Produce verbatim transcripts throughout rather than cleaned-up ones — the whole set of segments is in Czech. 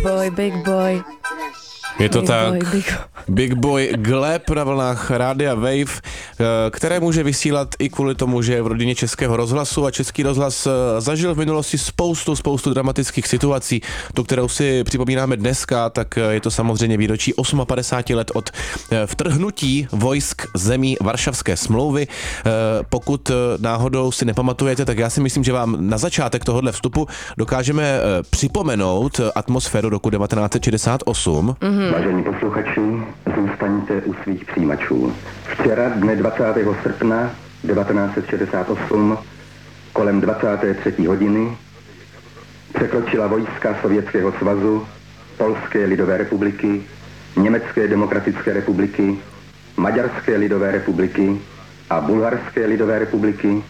Boy, big boy. Je to big tak. Boy, big... Big Boy Gleb na vlnách Rádia Wave, které může vysílat i kvůli tomu, že je v rodině Českého rozhlasu a Český rozhlas zažil v minulosti spoustu, spoustu dramatických situací, tu, kterou si připomínáme dneska, tak je to samozřejmě výročí padesát osm let od vtrhnutí vojsk zemí Varšavské smlouvy. Pokud náhodou si nepamatujete, tak já si myslím, že vám na začátek tohohle vstupu dokážeme připomenout atmosféru roku devatenáct set šedesát osm. Mm-hmm. Vážení posluchači, zůstaňte u svých přijímačů. Včera, dne dvacátého srpna devatenáct set šedesát osm, kolem dvacáté třetí hodiny, překročila vojska Sovětského svazu, Polské lidové republiky, Německé demokratické republiky, Maďarské lidové republiky a Bulharské lidové republiky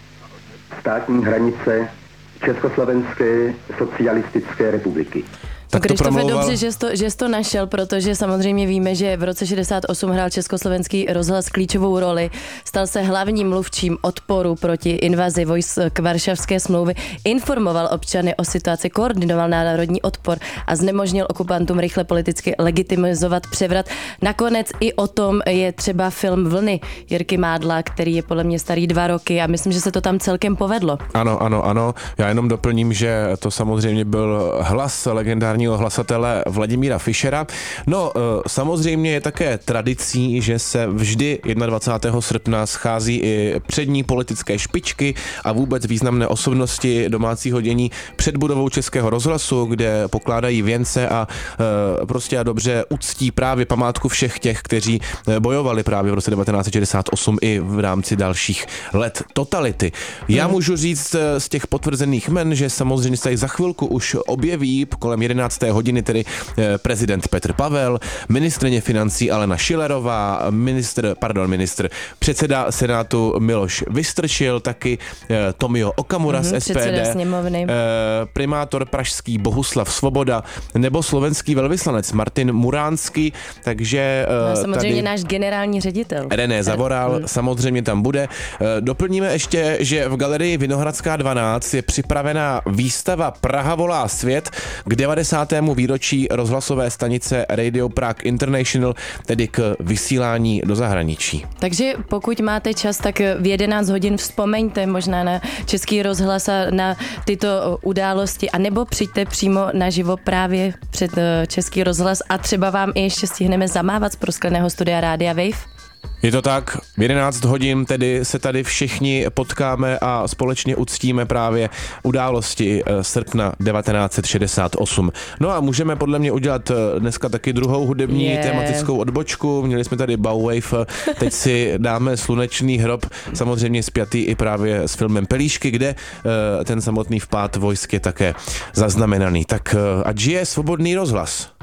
státní hranice Československé socialistické republiky. Tak to promlouval... dobře, že jsi, to, že jsi to našel, protože samozřejmě víme, že v roce šedesát osm hrál Československý rozhlas klíčovou roli. Stal se hlavním mluvčím odporu proti invazi vojsk Varšavské smlouvy, informoval občany o situaci, koordinoval národní odpor a znemožnil okupantům rychle politicky legitimizovat převrat. Nakonec i o tom je třeba film Vlny Jirky Mádla, který je podle mě starý dva roky a myslím, že se to tam celkem povedlo. Ano, ano, ano. Já jenom doplním, že to samozřejmě byl hlas legendární hlasatele Vladimíra Fischera. No, samozřejmě je také tradicí, že se vždy dvacátého prvního srpna schází i přední politické špičky a vůbec významné osobnosti domácího dění před budovou Českého rozhlasu, kde pokládají věnce a prostě a dobře uctí právě památku všech těch, kteří bojovali právě v roce devatenáct set šedesát osm i v rámci dalších let totality. Já můžu říct z těch potvrzených jmen, že samozřejmě se tady za chvilku už objeví kolem jedenácté hodiny tedy prezident Petr Pavel, ministryně financí Alena Schillerová, ministr, pardon, ministr, předseda Senátu Miloš Vystrčil, taky Tomio Okamura mm-hmm, z S P D, primátor pražský Bohuslav Svoboda nebo slovenský velvyslanec Martin Muránský, takže no, samozřejmě tady náš generální ředitel. René Zavoral mm. samozřejmě tam bude. Doplníme ještě, že v galerii Vinohradská dvanáct je připravená výstava Praha volá svět k devadesátému výročí rozhlasové stanice Radio Prague International, tedy k vysílání do zahraničí. Takže pokud máte čas, tak v jedenáct hodin vzpomeňte možná na Český rozhlas a na tyto události, anebo přijďte přímo naživo právě před Český rozhlas a třeba vám i ještě stihneme zamávat z proskleného studia Rádia Wave. Je to tak, v jedenáct hodin tedy se tady všichni potkáme a společně uctíme právě události srpna devatenáct set šedesát osm. No a můžeme podle mě udělat dneska taky druhou hudební yeah. tematickou odbočku. Měli jsme tady Bauwave, teď si dáme Slunečný hrob, samozřejmě spjatý i právě s filmem Pelíšky, kde ten samotný vpád vojsk je také zaznamenaný. Tak ať žije svobodný rozhlas.